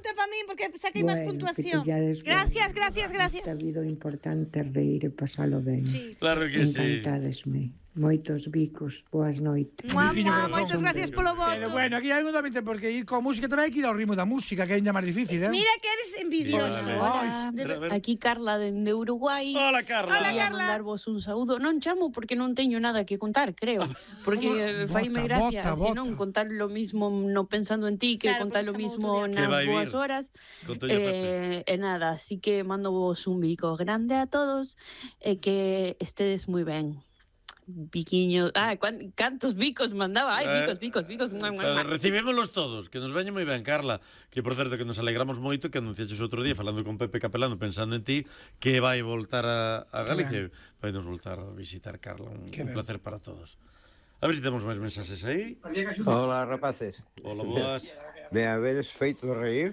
punto para min porque saquei máis puntuación. Gracias. Gracias. Ha habido importante reír e pasalo ben. Sí. Claro que sí. Encantadesme. Moitos bicos, boas noites. Moitas gracias polo voto. Pero bueno, aquí hai un tamén porque ir con música tamén hai que ir ao ritmo da música, que é ainda máis difícil, Mira que eres envidioso. Aquí Carla dende Uruguai. Hola, Carla. Quería mandarvos un saúdo. Non chamo porque non teño nada que contar, creo. Porque faime gracia, senón contar lo mismo no pensando en ti, que contar lo mismo nas boas horas. E nada, así que mando vos un bico grande a todos e que estedes moi ben. Biquiño, cantos bicos mandaba, bicos. Recibémolos todos, que nos veñe moi ben, Carla, que por certo que nos alegramos moito que anunciaches outro día falando con Pepe Capelano pensando en ti que vai voltar a Galicia, vai nos voltar a visitar, Carla, un placer para todos. A ver se temos máis mensaxes aí. Hola, rapaces. Hola, boas. Me habedes feito reír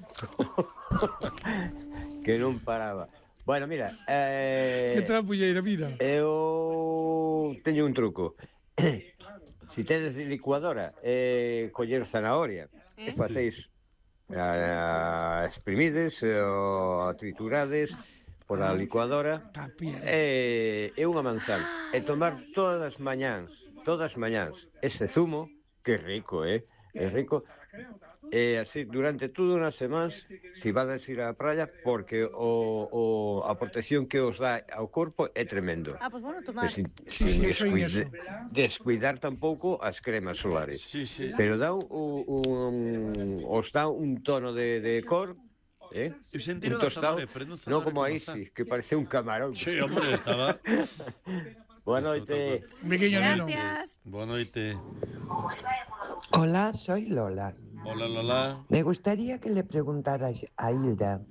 que non paraba. Bueno, mira, que trampulleira, mira. Eu teño un truco. Si tedes licuadora, coller zanahoria, e facéis exprimides ou triturades pola licuadora e unha manzana. E tomar todas as mañáns ese zumo, que rico, é rico. E así, durante todas as semanas, si vades ir á praia, porque a protección que os dá ao corpo é tremendo. Pois bueno, tomar. Sin descuidar tampouco as cremas solares. Pero dá os dá un tono de cor, un tostado, non como aí, que parece un camarón. Sí, hombre, estaba... Boa noite. Gracias. Boa noite. Hola, soy Lola. Hola, Lola. Me gustaría que le preguntaras a Hilda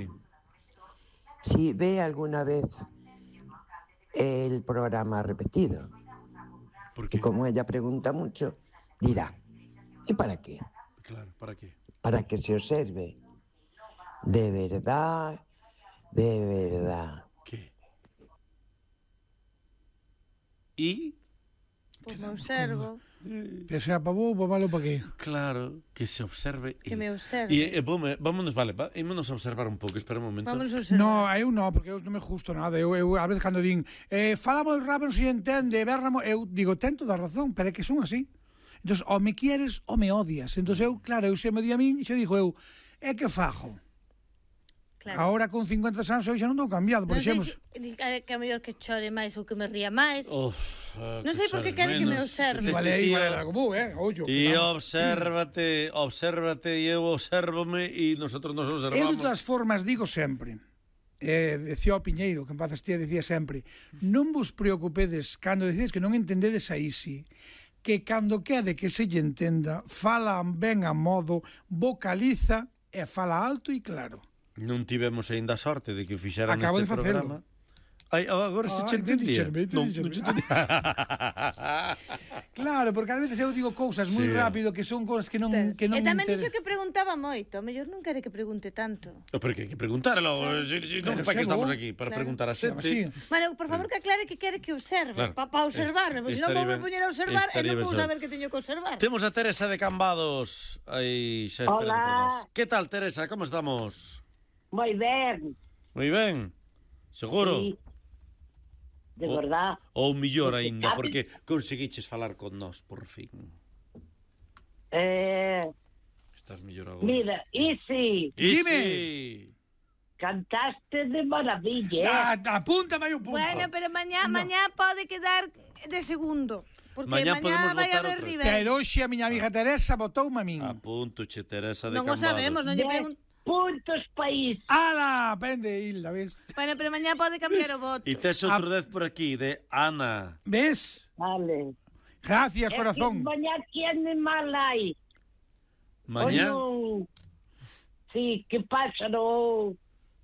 si ve alguna vez el programa repetido. Y como ella pregunta mucho, dirá, ¿y para qué? Claro, ¿para qué? Para que se observe. De verdad. ¿Qué? ¿Y? Pues me observo. Pero será para vos ou malo para qué? Claro, que se observe. Que me observe. E vámonos a observar un pouco, espera un momento. No, eu non, porque eu non me justo nada. Eu a veces cando din falamos rápido, non se entende, berramo, eu digo, ten toda a razón, pero é que son así. Entón, ou me quieres ou me odias. Entón, eu, claro, eu se me di a min, e xe digo eu, é que fajo. Claro. Ahora con 50 anos eu xa non estou cambiado, por exemplo. Que é mellor que chore máis ou que me ría máis. Non sei por que quere que me observe. Vale, como, ollo. Ti obsérvate e eu obsérvome e nosotros nos observamos. Eu de todas formas digo sempre, decía o Piñeiro, que en paz estía, decía sempre, non vos preocupedes cando decides que non entendedes a Isi, que cando quede que se lle entenda, fala ben a modo, vocaliza e fala alto e claro. Non tivemos aínda a sorte de que o fixeran Acabo neste programa. Agora se che entendía. Claro, porque ás veces eu digo cousas moi rápido que son cousas que non me interesan. E tamén dixo que preguntaba moito, mellor non quere que pregunte tanto. Pero que hai que preguntárelo, non para que estamos aquí, para preguntar a xente. Bueno, por favor, que aclare que quere que observe, para observarme, porque senón vou me poñer a observar e non vou saber que teño que observar. Temos a Teresa de Cambados aí xa esperando por nós. Que tal, Teresa, como estamos? Moi ben. Moi ben, seguro? Sí, de verdad. Ou mellor aínda, porque conseguiches falar con nós, por fin. Estás mellor agora. Mira, Isi. Isi. Cantaste de maravilla. Apúntame aí un punto. Bueno, pero mañá pode quedar de segundo. Porque mañá vai haber nivel. Pero hoxe a miña amiga Teresa botoume a min. Apúntoche, Teresa de Cambados. Non o sabemos, non lle pregunto. Puntos país. ¡Hala! Aprende, Hilda, ¿ves? Bueno, pero mañá pode cambiar o voto. E tes outro 10 por aquí, de Ana. ¿Ves? Vale. Gracias, corazón. Mañá tiene mal aí. Mañá? Sí, que pasa no...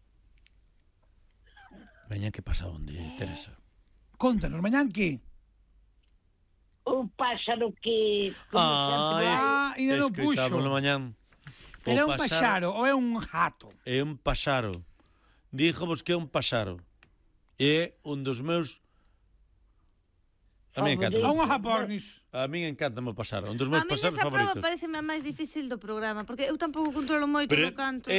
Mañá que pasa onde, Teresa? Contanos, mañá que? Un páxaro que... ainda non puxo. Escoitámoslo mañán. Pero é un paxaro ou é un gato? É un paxaro. Díxovos que é un paxaro. É un dos meus... A mí encanta. A mí encanta o paxaro. Un dos meus paxaros favoritos. A mí esa prova pareceme a máis difícil do programa, porque eu tampouco controlo moito do canto.